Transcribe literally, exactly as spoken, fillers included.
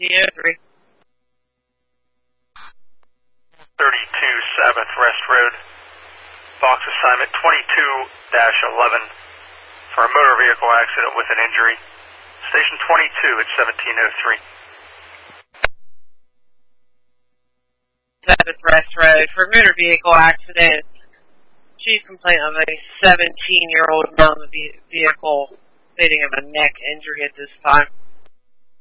seventeen oh three. thirty-two seventh Rest Road. Box assignment twenty-two dash eleven for a motor vehicle accident with an injury. Station twenty-two at seventeen oh three. seventh Rest Road for motor vehicle accident. Chief complaint of a seventeen-year-old male in the vehicle stating of a neck injury at this time.